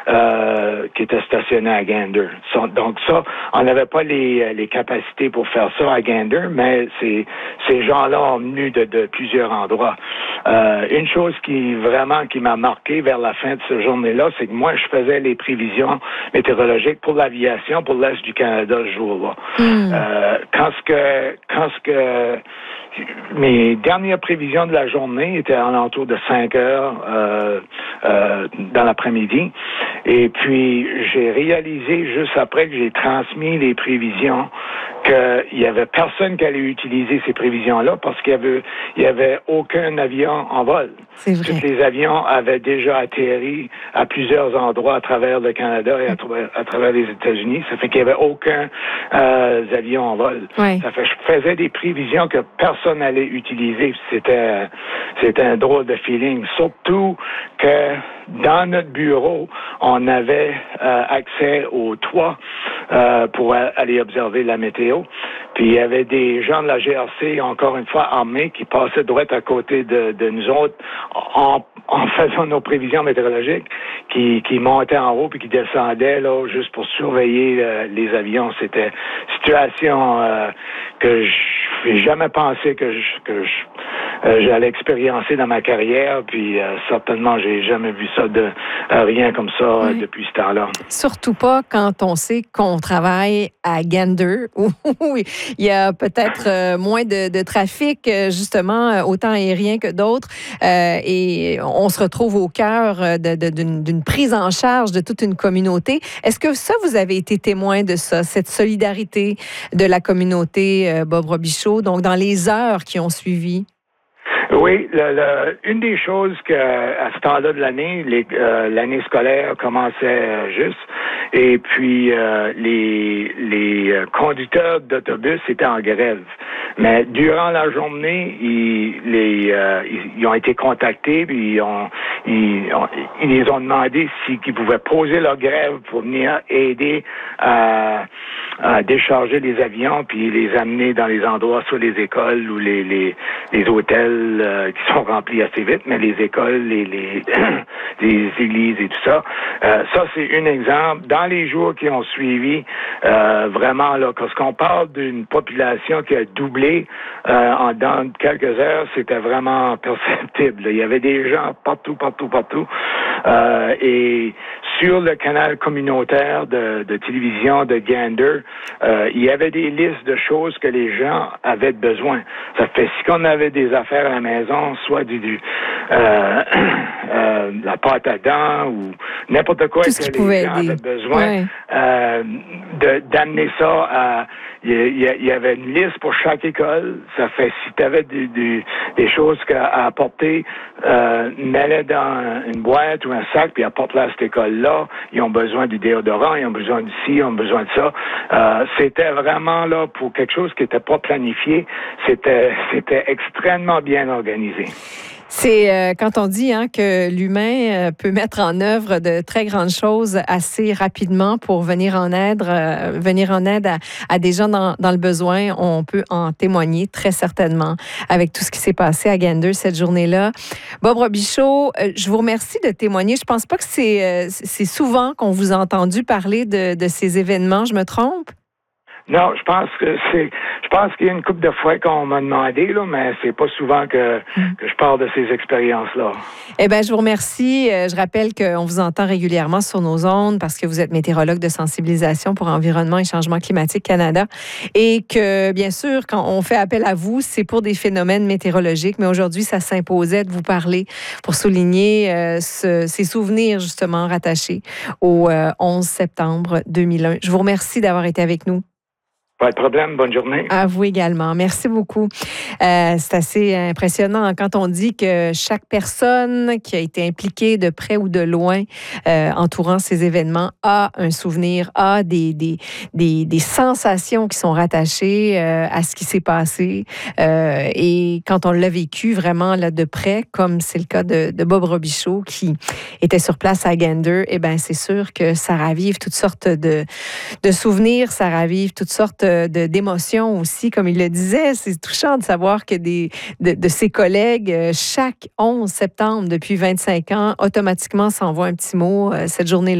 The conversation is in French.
qui étaient stationnés à Gander. Donc ça, on n'avait pas les capacités pour faire ça à Gander, mais ces gens-là ont venu de plusieurs endroits. Une chose qui m'a marqué vers la fin de cette journée-là, c'est que moi, je faisais les prévisions météorologiques pour l'aviation, pour l'Est du Canada ce jour-là. Quand mes dernières prévisions de la journée étaient alentour de 5 heures dans l'après-midi. Et puis, j'ai réalisé juste après que j'ai transmis les prévisions qu'il y avait personne qui allait utiliser ces prévisions-là parce qu'il y avait aucun avion en vol. C'est vrai. Tous les avions avaient déjà atterri à plusieurs endroits à travers le Canada et à travers les États-Unis. Ça fait qu'il n'y avait aucun avion en vol. Oui. Ça fait que je faisais des prévisions que personne n'allait utiliser. C'était un drôle de feeling. Surtout que dans notre bureau, on avait accès au toit pour aller observer la météo. Puis il y avait des gens de la GRC, encore une fois armés, qui passaient droit à côté de nous autres en faisant nos prévisions météorologiques, qui montaient en haut puis qui descendaient là juste pour surveiller les avions. C'était une situation que je n'ai jamais pensé que j'allais expériencer dans ma carrière, puis certainement, j'ai jamais vu ça rien comme ça depuis ce temps-là. Surtout pas quand on sait qu'on travaille à Gander, où il y a peut-être moins de trafic, justement, autant aérien que d'autres, et on se retrouve au cœur d'une prise en charge de toute une communauté. Est-ce que ça, vous avez été témoin de ça, cette solidarité de la communauté Bob Robichaud, donc dans les heures qui ont suivi? Oui, une des choses à ce temps-là de l'année, l'année scolaire commençait juste, et puis les conducteurs d'autobus étaient en grève. Mais durant la journée, ils ont été contactés, puis ils les ont demandé s'ils pouvaient poser leur grève pour venir aider à décharger les avions, puis les amener dans les endroits, soit les écoles ou les hôtels qui sont remplis assez vite, mais les écoles, les églises et tout ça. Ça, c'est un exemple. Dans les jours qui ont suivi, vraiment, là, parce qu'on parle d'une population qui a doublé dans quelques heures, c'était vraiment perceptible. Il y avait des gens partout. Et sur le canal communautaire de télévision de Gander, il y avait des listes de choses que les gens avaient besoin. Ça fait si on avait des affaires à la maison, soit la pâte à dents ou n'importe quoi que les gens avaient besoin, d'amener ça à... Il y avait une liste pour chaque école. Ça fait si tu avais des choses à apporter, mets-les dans une boîte ou un sac, puis apporte-les à cette école-là. Ils ont besoin du déodorant, ils ont besoin de ci, ils ont besoin de ça. C'était vraiment là pour quelque chose qui n'était pas planifié. C'était extrêmement bien organisé. C'est quand on dit que l'humain peut mettre en œuvre de très grandes choses assez rapidement pour venir en aide à des gens dans le besoin. On peut en témoigner très certainement avec tout ce qui s'est passé à Gander cette journée-là. Bob Robichaud, je vous remercie de témoigner. Je pense pas que c'est souvent qu'on vous a entendu parler de ces événements. Je me trompe? Non, je pense qu'il y a une couple de fois qu'on m'a demandé, là, mais c'est pas souvent que je parle de ces expériences-là. Eh bien, je vous remercie. Je rappelle qu'on vous entend régulièrement sur nos ondes parce que vous êtes météorologue de sensibilisation pour Environnement et Changement climatique Canada et que, bien sûr, quand on fait appel à vous, c'est pour des phénomènes météorologiques, mais aujourd'hui, ça s'imposait de vous parler pour souligner ces souvenirs, justement, rattachés au 11 septembre 2001. Je vous remercie d'avoir été avec nous. Pas de problème. Bonne journée. À vous également. Merci beaucoup. C'est assez impressionnant quand on dit que chaque personne qui a été impliquée de près ou de loin entourant ces événements a un souvenir, a des sensations qui sont rattachées à ce qui s'est passé. Et quand on l'a vécu vraiment là, de près, comme c'est le cas de Bob Robichaud qui était sur place à Gander, eh bien, c'est sûr que ça ravive toutes sortes de souvenirs, ça ravive toutes sortes d'émotions aussi, comme il le disait. C'est touchant de savoir que de ses collègues, chaque 11 septembre, depuis 25 ans, automatiquement s'envoie un petit mot cette journée-là.